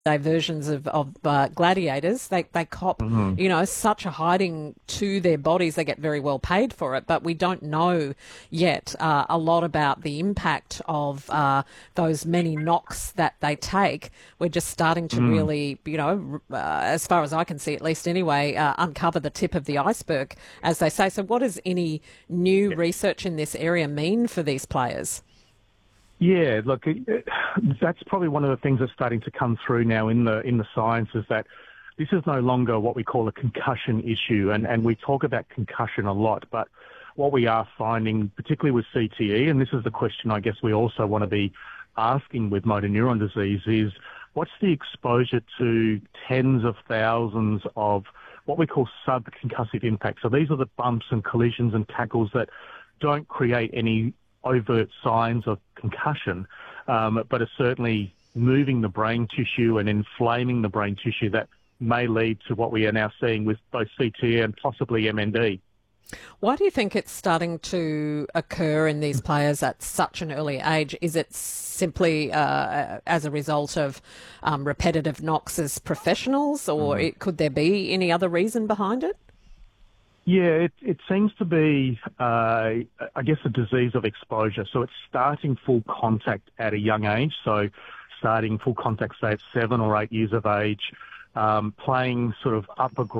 versions of gladiators. They cop, Hmm. such a hiding to their bodies. They get very well paid for it, but we don't know yet a lot about the impact of those many knocks that they take. We're just starting to really, as far as I can see, at least anyway, uncover the tip of the iceberg, as they say. So, what does any new research in this area mean for these players? Yeah, look, that's probably one of the things that's starting to come through now in the science is that this is no longer what we call a concussion issue, and we talk about concussion a lot, but what we are finding, particularly with CTE, and this is the question I guess we also want to be asking with motor neuron disease, is what's the exposure to tens of thousands of what we call subconcussive impacts? So these are the bumps and collisions and tackles that don't create any overt signs of concussion, but are certainly moving the brain tissue and inflaming the brain tissue that may lead to what we are now seeing with both CTE and possibly MND. Why do you think it's starting to occur in these players at such an early age? Is it simply as a result of repetitive knocks as professionals, or could there be any other reason behind it? Yeah, it seems to be, I guess, a disease of exposure. So it's starting full contact at a young age. So starting full contact, say, at 7 or 8 years of age, playing sort of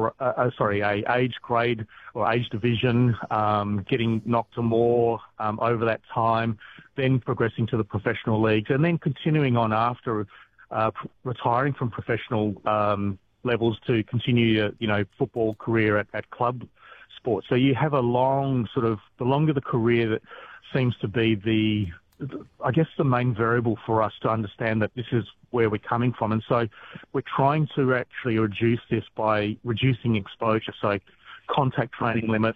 a age grade or age division, getting knocked or more over that time, then progressing to the professional leagues, and then continuing on after retiring from professional levels to continue your, football career at club sport. So you have a long the longer the career, that seems to be I guess the main variable for us to understand that this is where we're coming from. And so we're trying to actually reduce this by reducing exposure. So contact training limits.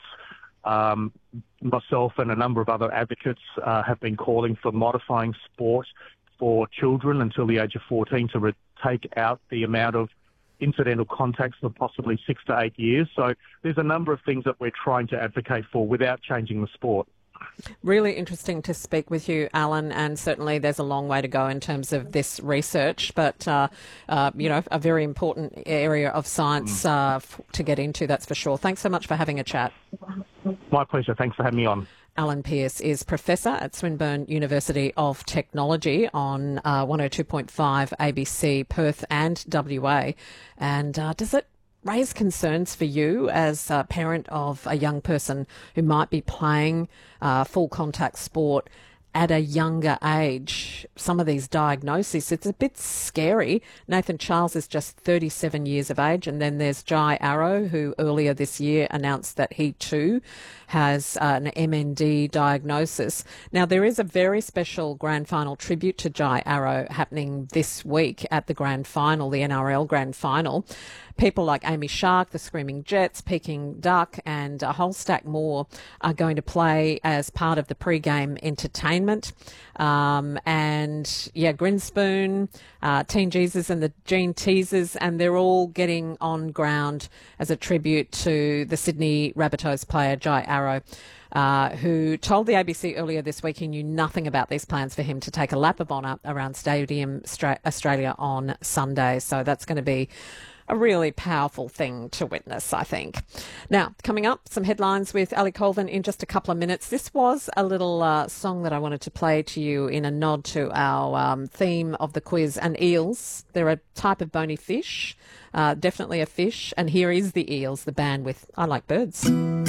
Myself and a number of other advocates have been calling for modifying sport for children until the age of 14 to take out the amount of incidental contacts for possibly 6 to 8 years. So there's a number of things that we're trying to advocate for without changing the sport. Really interesting to speak with you, Alan, and certainly there's a long way to go in terms of this research, but, a very important area of science to get into, that's for sure. Thanks so much for having a chat. My pleasure. Thanks for having me on. Alan Pearce is Professor at Swinburne University of Technology on 102.5 ABC Perth and WA. And does it raise concerns for you as a parent of a young person who might be playing full contact sport at a younger age? Some of these diagnoses, it's a bit scary. Nathan Charles is just 37 years of age, and then there's Jai Arrow, who earlier this year announced that he too has an MND diagnosis. Now, there is a very special grand final tribute to Jai Arrow happening this week at the grand final, the NRL grand final. People like Amy Shark, the Screaming Jets, Peking Duck, and a whole stack more are going to play as part of the pre-game entertainment. Grinspoon, Teen Jesus and the Gene Teasers, and they're all getting on ground as a tribute to the Sydney Rabbitohs player Jai Arrow, who told the ABC earlier this week he knew nothing about these plans for him to take a lap of honour around Stadium Australia on Sunday. So that's going to be a really powerful thing to witness, I think. Now, coming up, some headlines with Ali Colvin in just a couple of minutes. This was a little song that I wanted to play to you in a nod to our theme of the quiz, and eels. They're a type of bony fish, definitely a fish. And here is the Eels, the band with I Like Birds.